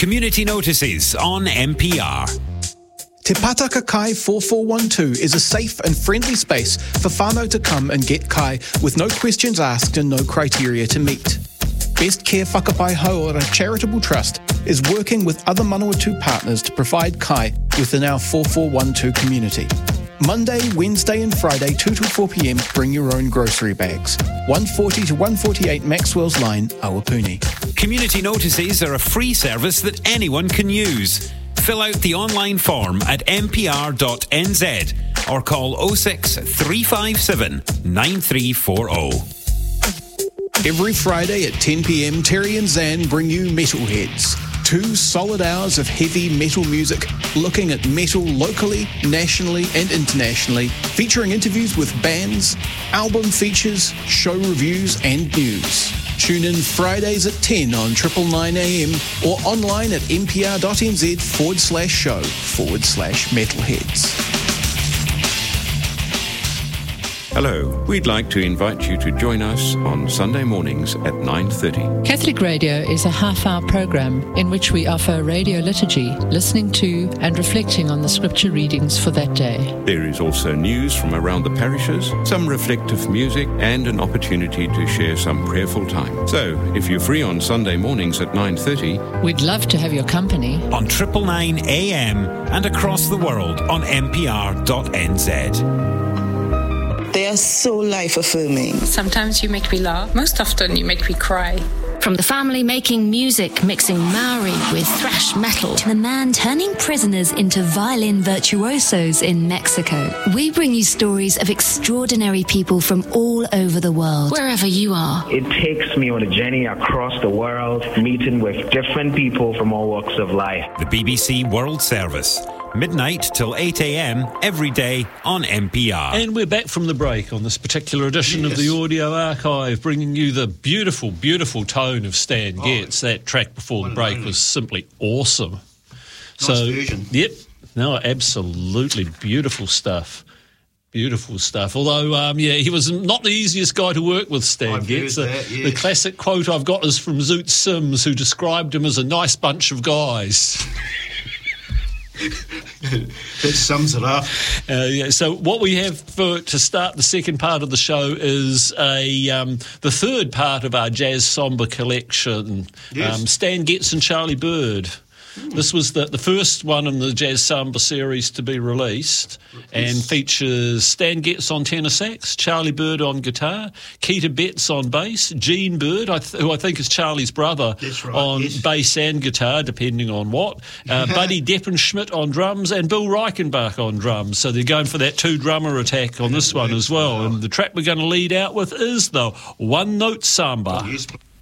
Community notices on MPR. Te Pātaka Kai 4412 is a safe and friendly space for whānau to come and get kai with no questions asked and no criteria to meet. Best Care Whakapai Hauora Charitable Trust is working with other Manawatu partners to provide kai within our 4412 community. Monday, Wednesday and Friday 2 till 4 p.m, bring your own grocery bags. 140 to 148 Maxwell's Line, Awapuni. Community notices are a free service that anyone can use. Fill out the online form at mpr.nz or call 06 357 9340. Every Friday at 10 p.m, Terry and Zan bring you Metalheads. 2 solid hours of heavy metal music, looking at metal locally, nationally and internationally, featuring interviews with bands, album features, show reviews and news. Tune in Fridays at 10 on 999 AM or online at mpr.nz/show/metalheads. Hello, we'd like to invite you to join us on Sunday mornings at 9:30. Catholic Radio is a half-hour program in which we offer radio liturgy, listening to and reflecting on the scripture readings for that day. There is also news from around the parishes, some reflective music, and an opportunity to share some prayerful time. So, if you're free on Sunday mornings at 9:30, we'd love to have your company on 999 AM and across the world on mpr.nz. They are so life-affirming. Sometimes you make me laugh. Most often you make me cry. From the family making music, mixing Maori with thrash metal, to the man turning prisoners into violin virtuosos in Mexico, we bring you stories of extraordinary people from all over the world. Wherever you are. It takes me on a journey across the world, meeting with different people from all walks of life. The BBC World Service. Midnight till 8 a.m. every day on MPR. And we're back from the break on this particular edition of the Audio Archive, bringing you the beautiful, beautiful tone of Stan Getz. That track before the break was simply awesome. Nice version. Yep. No, absolutely beautiful stuff. Beautiful stuff. Although, he was not the easiest guy to work with, Stan Getz. The classic quote I've got is from Zoot Sims, who described him as a nice bunch of guys. That sums it up. So what we have to start the second part of the show is the third part of our Jazz Samba collection. Yes. Stan Getz and Charlie Bird. This was the first one in the Jazz Samba series to be released and features Stan Getz on tenor sax, Charlie Bird on guitar, Keita Betts on bass, Gene Bird, who I think is Charlie's brother, on bass and guitar, depending on what, Buddy Deppenschmidt on drums, and Bill Reichenbach on drums. So they're going for that 2-drummer attack on this one as well. And the track we're going to lead out with is the One Note Samba. Yes.